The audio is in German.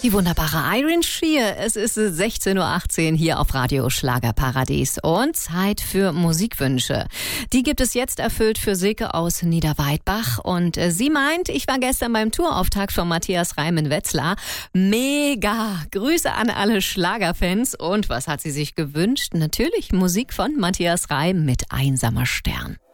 Die wunderbare Iron Shear. Es ist 16:18 Uhr hier auf Radio Schlagerparadies und Zeit für Musikwünsche. Die gibt es jetzt erfüllt für Silke aus Niederweidbach und sie meint, ich war gestern beim Tourauftakt von Matthias Reim in Wetzlar. Mega! Grüße an alle Schlagerfans und was hat sie sich gewünscht? Natürlich Musik von Matthias Reim mit Einsamer Stern.